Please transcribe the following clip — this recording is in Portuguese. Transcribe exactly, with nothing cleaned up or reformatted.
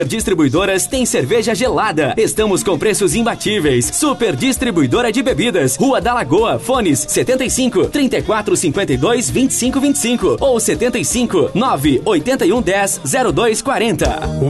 Distribuidoras tem cerveja gelada. Estamos com preços imbatíveis. Super Distribuidora de Bebidas. Rua da Lagoa. Fones setenta e cinco, trinta e quatro, cinquenta e dois, vinte e cinco, vinte e cinco ou setenta e cinco, nove, oitenta e um, dez, zero dois quarenta.